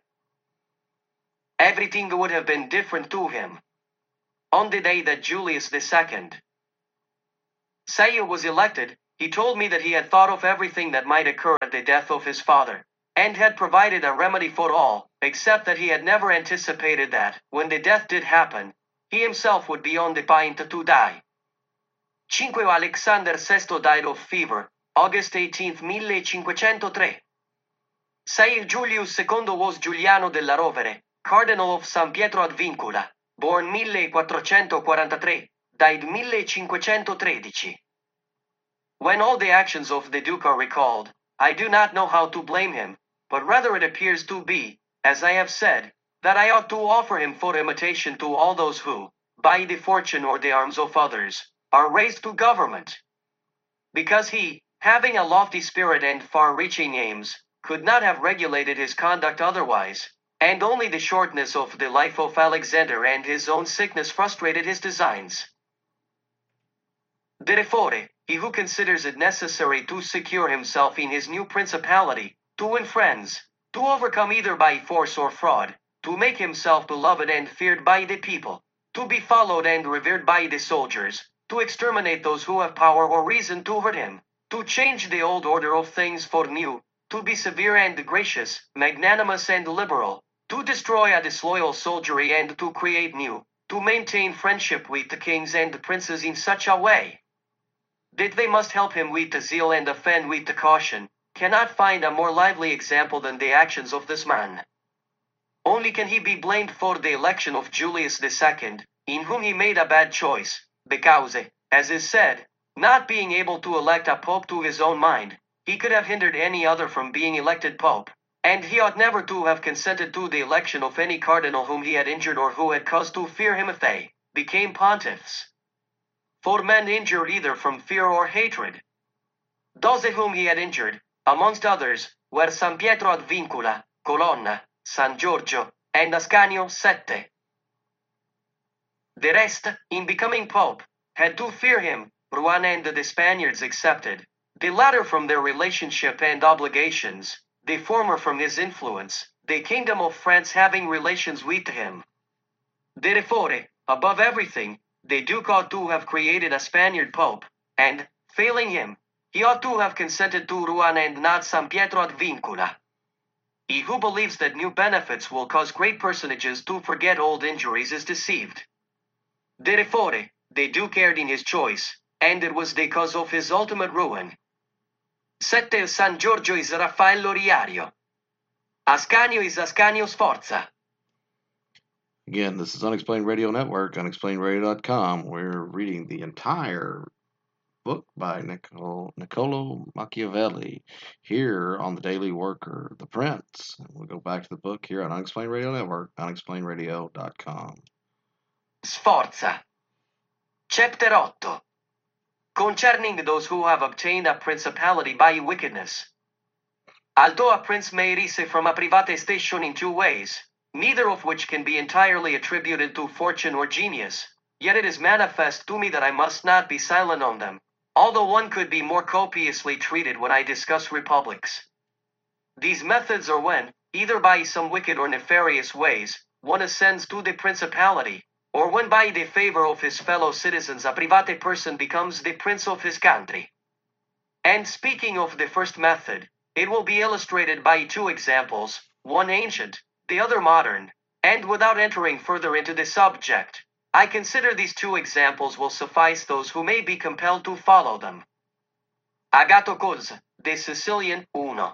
everything would have been different to him. On the day that Julius the Second Caesar was elected, he told me that he had thought of everything that might occur at the death of his father, and had provided a remedy for all, except that he had never anticipated that, when the death did happen, he himself would be on the point to die. Cinque Alexander the Sixth died of fever, August eighteenth, fifteen oh three. Caesar Julius the Second was Giuliano della Rovere, Cardinal of San Pietro ad Vincula, born fourteen forty-three, died fifteen thirteen. When all the actions of the Duke are recalled, I do not know how to blame him, but rather it appears to be, as I have said, that I ought to offer him for imitation to all those who, by the fortune or the arms of others, are raised to government. Because he, having a lofty spirit and far-reaching aims, could not have regulated his conduct otherwise, and only the shortness of the life of Alexander and his own sickness frustrated his designs. Therefore, he who considers it necessary to secure himself in his new principality, to win friends, to overcome either by force or fraud, to make himself beloved and feared by the people, to be followed and revered by the soldiers, to exterminate those who have power or reason to hurt him, to change the old order of things for new, to be severe and gracious, magnanimous and liberal, to destroy a disloyal soldiery and to create new, to maintain friendship with the kings and princes in such a way that they must help him with the zeal and offend with the caution, cannot find a more lively example than the actions of this man. Only can he be blamed for the election of Julius the Second, in whom he made a bad choice, because, as is said, not being able to elect a pope to his own mind, he could have hindered any other from being elected pope, and he ought never to have consented to the election of any cardinal whom he had injured or who had cause to fear him if they became pontiffs. For men injure either from fear or hatred. Those whom he had injured, amongst others, were San Pietro ad Vincula, Colonna, San Giorgio, and Ascanio Sette. The rest, in becoming pope, had to fear him, Rouen and the Spaniards excepted, the latter from their relationship and obligations, the former from his influence, the kingdom of France having relations with him. Therefore, above everything, the Duke ought to have created a Spaniard pope, and, failing him, he ought to have consented to Rouen and not San Pietro ad Vincula. He who believes that new benefits will cause great personages to forget old injuries is deceived. Therefore, the Duke erred in his choice, and it was the cause of his ultimate ruin. Sette San Giorgio is Raffaello Riario. Ascanio is Ascanio Sforza. Again, this is Unexplained Radio Network, unexplained radio dot com. We're reading the entire book by Niccolo, Niccolo Machiavelli here on the Daily Worker, The Prince. We'll go back to the book here on Unexplained Radio Network, unexplained radio dot com. Sforza. Chapter eight. Concerning those who have obtained a principality by wickedness. Although a prince may rise from a private station in two ways, neither of which can be entirely attributed to fortune or genius, yet it is manifest to me that I must not be silent on them, although one could be more copiously treated when I discuss republics. These methods are when, either by some wicked or nefarious ways, one ascends to the principality, or when by the favor of his fellow citizens a private person becomes the prince of his country. And speaking of the first method, it will be illustrated by two examples, one ancient, the other modern, and without entering further into the subject, I consider these two examples will suffice those who may be compelled to follow them. Agathocles, the Sicilian, one.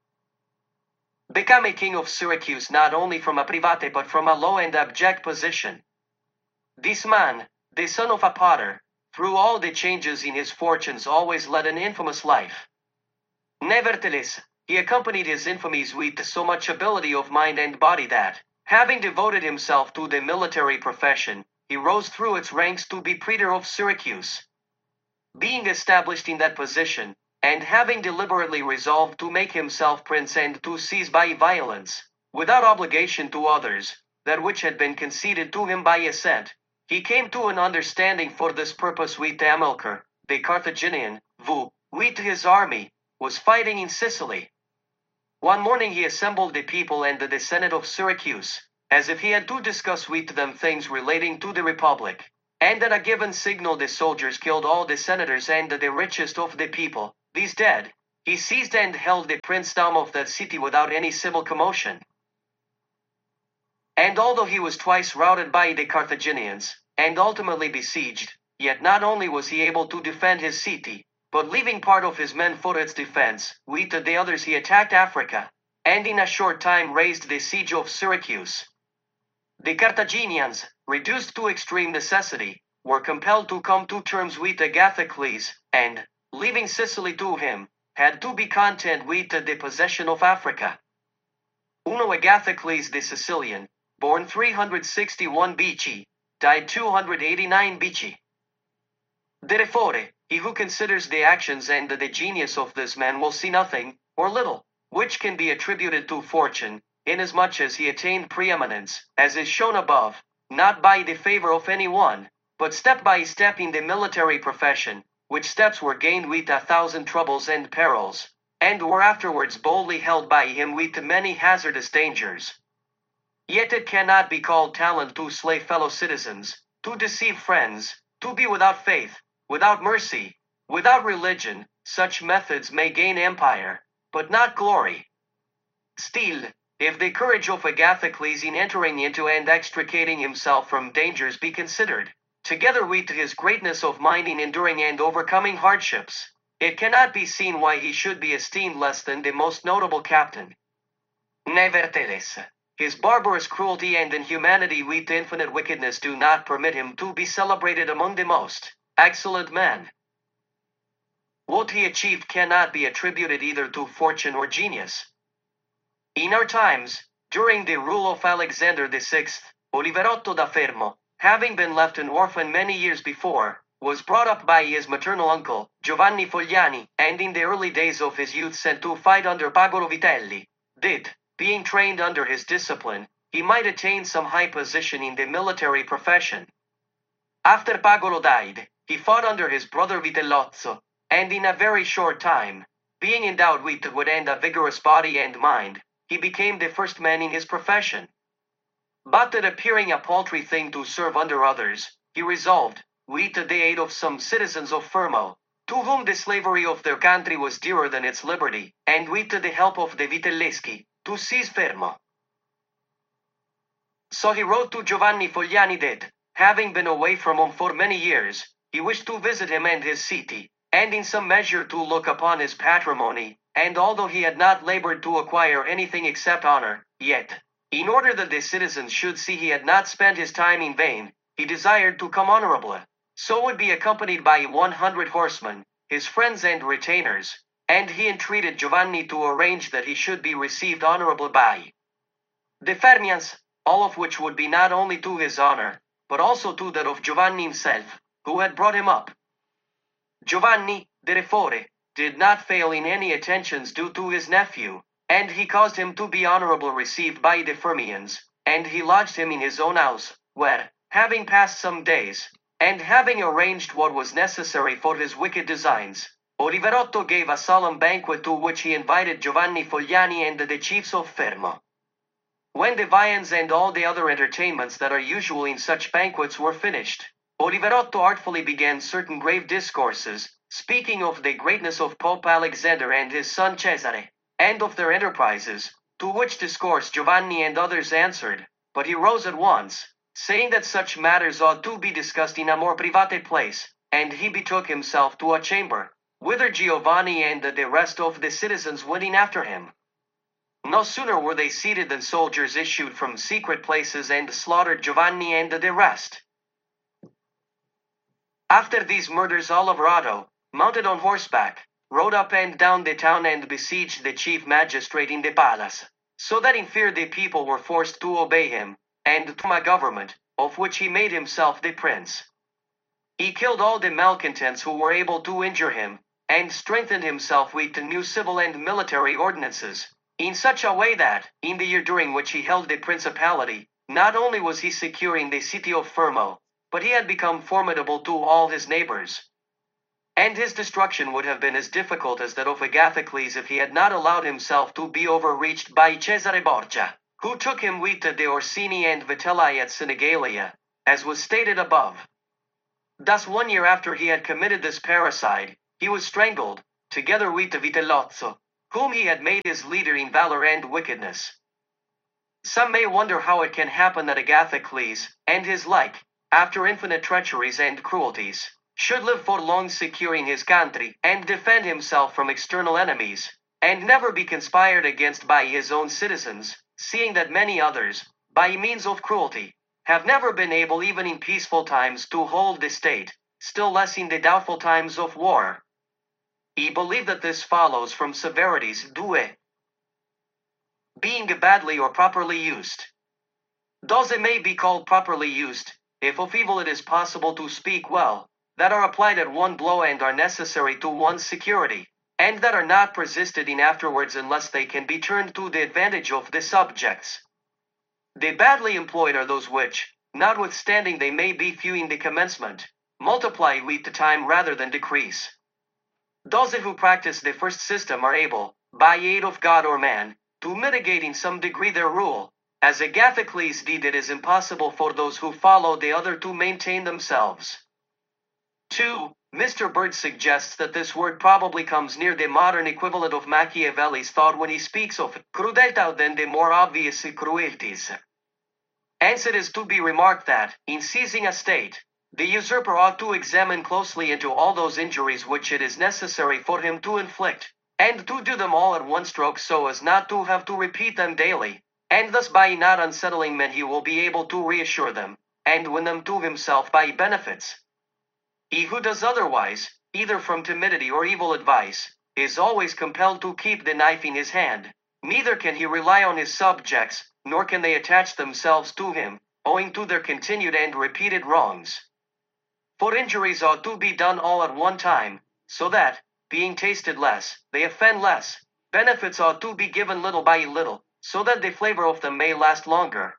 Became a king of Syracuse not only from a private but from a low and abject position. This man, the son of a potter, through all the changes in his fortunes always led an infamous life. Nevertheless, he accompanied his infamies with so much ability of mind and body that, having devoted himself to the military profession, he rose through its ranks to be praetor of Syracuse. Being established in that position, and having deliberately resolved to make himself prince and to seize by violence, without obligation to others, that which had been conceded to him by assent, he came to an understanding for this purpose with Hamilcar, the Carthaginian, who, with his army, was fighting in Sicily. One morning he assembled the people and the Senate of Syracuse, as if he had to discuss with them things relating to the republic. And at a given signal the soldiers killed all the senators and the richest of the people. These dead, he seized and held the princedom of that city without any civil commotion. And although he was twice routed by the Carthaginians, and ultimately besieged, yet not only was he able to defend his city, but leaving part of his men for its defense, with the others he attacked Africa, and in a short time raised the siege of Syracuse. The Carthaginians, reduced to extreme necessity, were compelled to come to terms with Agathocles, and, leaving Sicily to him, had to be content with the possession of Africa. Uno Agathocles the Sicilian, born three hundred sixty-one B C, died two hundred eighty-nine B C. Therefore, he who considers the actions and the genius of this man will see nothing, or little, which can be attributed to fortune, inasmuch as he attained preeminence, as is shown above, not by the favor of any one, but step by step in the military profession, which steps were gained with a thousand troubles and perils, and were afterwards boldly held by him with many hazardous dangers. Yet it cannot be called talent to slay fellow citizens, to deceive friends, to be without faith, without mercy, without religion. Such methods may gain empire, but not glory. Still, if the courage of Agathocles in entering into and extricating himself from dangers be considered, together with his greatness of mind in enduring and overcoming hardships, it cannot be seen why he should be esteemed less than the most notable captain. Nevertheless, his barbarous cruelty and inhumanity with infinite wickedness do not permit him to be celebrated among the most excellent men. What he achieved cannot be attributed either to fortune or genius. In our times, during the rule of Alexander the Sixth, Oliverotto da Fermo, having been left an orphan many years before, was brought up by his maternal uncle, Giovanni Fogliani, and in the early days of his youth sent to fight under Pagolo Vitelli, did, being trained under his discipline, he might attain some high position in the military profession. After Pagolo died, he fought under his brother Vitellozzo, and in a very short time, being endowed with wood and a vigorous body and mind, he became the first man in his profession. But it appearing a paltry thing to serve under others, he resolved, with the aid of some citizens of Fermo, to whom the slavery of their country was dearer than its liberty, and with the help of the Vitelleschi, to seize Fermo. So he wrote to Giovanni Fogliani that, having been away from him for many years, he wished to visit him and his city, and in some measure to look upon his patrimony, and although he had not labored to acquire anything except honor, yet, in order that the citizens should see he had not spent his time in vain, he desired to come honorably, so would be accompanied by one hundred horsemen, his friends and retainers, and he entreated Giovanni to arrange that he should be received honorably by the Fermians, all of which would be not only to his honor, but also to that of Giovanni himself, who had brought him up. Giovanni, therefore, did not fail in any attentions due to his nephew, and he caused him to be honorably received by the Fermians, and he lodged him in his own house, where, having passed some days, and having arranged what was necessary for his wicked designs, Oliverotto gave a solemn banquet to which he invited Giovanni Fogliani and the chiefs of Fermo. When the viands and all the other entertainments that are usual in such banquets were finished, Oliverotto artfully began certain grave discourses, speaking of the greatness of Pope Alexander and his son Cesare, and of their enterprises, to which discourse Giovanni and others answered, but he rose at once, saying that such matters ought to be discussed in a more private place, and he betook himself to a chamber, whither Giovanni and the rest of the citizens went in after him. No sooner were they seated than soldiers issued from secret places and slaughtered Giovanni and the rest. After these murders Oliverotto, mounted on horseback, rode up and down the town and besieged the chief magistrate in the palace, so that in fear the people were forced to obey him, and to a government, of which he made himself the prince. He killed all the malcontents who were able to injure him, and strengthened himself with the new civil and military ordinances, in such a way that, in the year during which he held the principality, not only was he secure in the city of Fermo, but he had become formidable to all his neighbors. And his destruction would have been as difficult as that of Agathocles if he had not allowed himself to be overreached by Cesare Borgia, who took him with the Orsini and Vitelli at Sinigalia, as was stated above. Thus one year after he had committed this parricide, he was strangled, together with Vitellozzo, whom he had made his leader in valor and wickedness. Some may wonder how it can happen that Agathocles, and his like, after infinite treacheries and cruelties, should live for long secure in his country, and defend himself from external enemies, and never be conspired against by his own citizens, seeing that many others, by means of cruelty, have never been able even in peaceful times to hold the state, still less in the doubtful times of war. He believed that this follows from severities due, being badly or properly used. Those it may be called properly used, if of evil it is possible to speak well, that are applied at one blow and are necessary to one's security, and that are not persisted in afterwards unless they can be turned to the advantage of the subjects. The badly employed are those which, notwithstanding they may be few in the commencement, multiply with the time rather than decrease. Those who practice the first system are able, by aid of God or man, to mitigate in some degree their rule. As Agathocles did, it is impossible for those who follow the other to maintain themselves. two. Mister Bird suggests that this word probably comes near the modern equivalent of Machiavelli's thought when he speaks of crudeltà than the more obvious cruelties. Hence it is to be remarked that, in seizing a state, the usurper ought to examine closely into all those injuries which it is necessary for him to inflict, and to do them all at one stroke so as not to have to repeat them daily, and thus by not unsettling men he will be able to reassure them, and win them to himself by benefits. He who does otherwise, either from timidity or evil advice, is always compelled to keep the knife in his hand. Neither can he rely on his subjects, nor can they attach themselves to him, owing to their continued and repeated wrongs. For injuries ought to be done all at one time, so that, being tasted less, they offend less. Benefits ought to be given little by little, so that the flavor of them may last longer.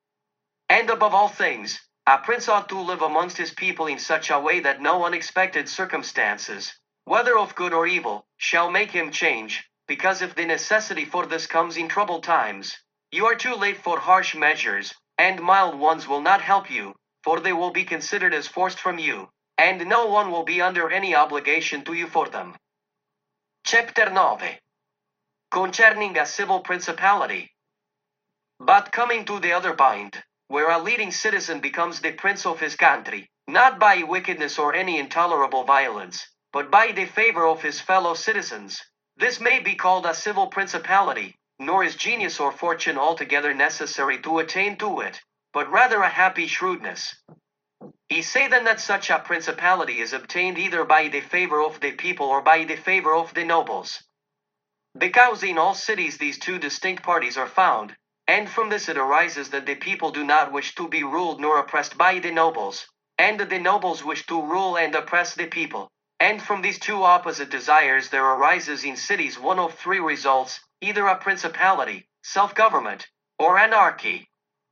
And above all things, a prince ought to live amongst his people in such a way that no unexpected circumstances, whether of good or evil, shall make him change, because if the necessity for this comes in troubled times, you are too late for harsh measures, and mild ones will not help you, for they will be considered as forced from you, and no one will be under any obligation to you for them. Chapter nine. Concerning a civil principality. But coming to the other point, where a leading citizen becomes the prince of his country, not by wickedness or any intolerable violence, but by the favor of his fellow citizens, this may be called a civil principality, nor is genius or fortune altogether necessary to attain to it, but rather a happy shrewdness. He say then that such a principality is obtained either by the favor of the people or by the favor of the nobles. Because in all cities these two distinct parties are found, and from this it arises that the people do not wish to be ruled nor oppressed by the nobles, and that the nobles wish to rule and oppress the people. And from these two opposite desires there arises in cities one of three results, either a principality, self-government, or anarchy.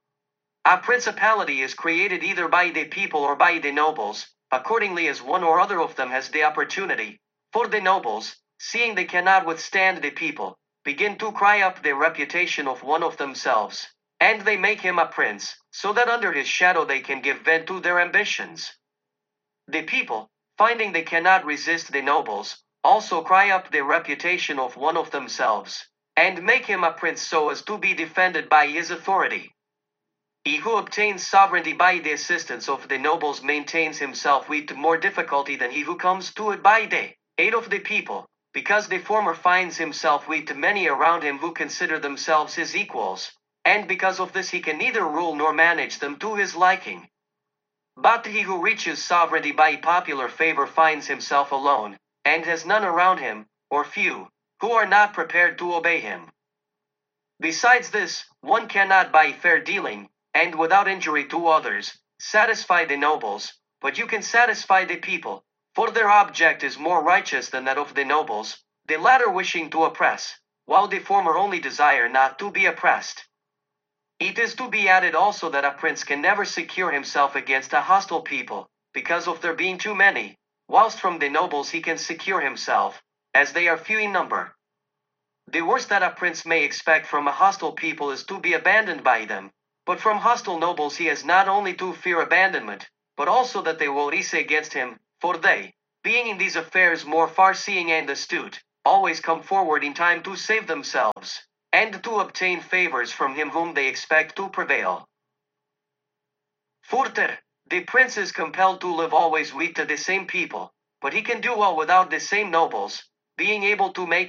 A principality is created either by the people or by the nobles, accordingly as one or other of them has the opportunity. For the nobles, seeing they cannot withstand the people, begin to cry up the reputation of one of themselves, and they make him a prince, so that under his shadow they can give vent to their ambitions. The people, finding they cannot resist the nobles, also cry up the reputation of one of themselves, and make him a prince so as to be defended by his authority. He who obtains sovereignty by the assistance of the nobles maintains himself with more difficulty than he who comes to it by the aid of the people, because the former finds himself with many around him who consider themselves his equals, and because of this he can neither rule nor manage them to his liking. But he who reaches sovereignty by popular favor finds himself alone, and has none around him, or few, who are not prepared to obey him. Besides this, one cannot by fair dealing, and without injury to others, satisfy the nobles, but you can satisfy the people, for their object is more righteous than that of the nobles, the latter wishing to oppress, while the former only desire not to be oppressed. It is to be added also that a prince can never secure himself against a hostile people, because of there being too many, whilst from the nobles he can secure himself, as they are few in number. The worst that a prince may expect from a hostile people is to be abandoned by them, but from hostile nobles he has not only to fear abandonment, but also that they will rise against him, for they, being in these affairs more far-seeing and astute, always come forward in time to save themselves, and to obtain favors from him whom they expect to prevail. Further, the prince is compelled to live always with the same people, but he can do well without the same nobles, being able to make